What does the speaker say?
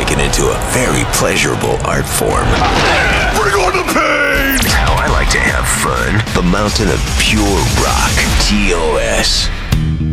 make it into a very pleasurable art form. Bring on the pain! How I like to have fun. The mountain of pure rock. TOS.